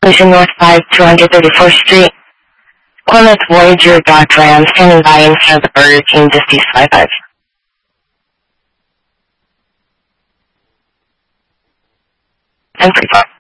Ocean North 5, 234th Street. Plymouth Voyager Dock Ram standing by in front of the Burger King Disties 55. And 34.